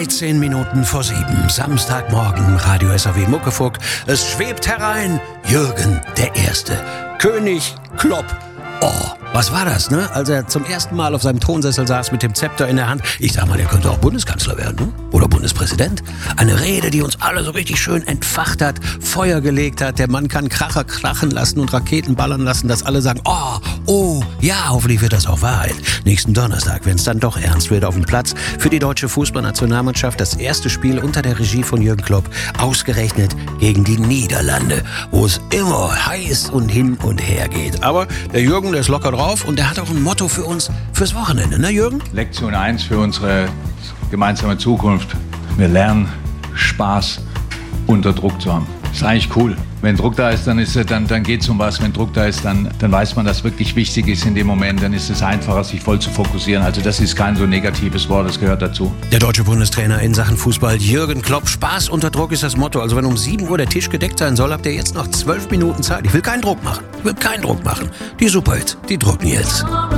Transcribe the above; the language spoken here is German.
13 Minuten vor 7, Samstagmorgen, Radio SAW Muckefuck. Es schwebt herein, Jürgen der Erste, König Klopp. Oh, was war das, ne? Als er zum ersten Mal auf seinem Thronsessel saß mit dem Zepter in der Hand. Ich sag mal, der könnte auch Bundeskanzler werden, ne? Oder Bundespräsident. Eine Rede, die uns alle so richtig schön entfacht hat, Feuer gelegt hat. Der Mann kann Kracher krachen lassen und Raketen ballern lassen, dass alle sagen, oh, ja, hoffentlich wird das auch Wahrheit. Nächsten Donnerstag, wenn es dann doch ernst wird, auf dem Platz für die deutsche Fußballnationalmannschaft das erste Spiel unter der Regie von Jürgen Klopp, ausgerechnet gegen die Niederlande, wo es immer heiß und hin und her geht. Aber der Jürgen, der ist locker drauf und der hat auch ein Motto für uns fürs Wochenende, ne Jürgen? Lektion 1 für unsere gemeinsame Zukunft. Wir lernen, Spaß unter Druck zu haben. Das ist eigentlich cool. Wenn Druck da ist, dann geht es um was. Wenn Druck da ist, dann weiß man, dass wirklich wichtig ist in dem Moment. Dann ist es einfacher, sich voll zu fokussieren. Also das ist kein so negatives Wort, das gehört dazu. Der deutsche Bundestrainer in Sachen Fußball, Jürgen Klopp. Spaß unter Druck ist das Motto. Also wenn um 7 Uhr der Tisch gedeckt sein soll, habt ihr jetzt noch 12 Minuten Zeit. Ich will keinen Druck machen. Die Superhits, die drucken jetzt.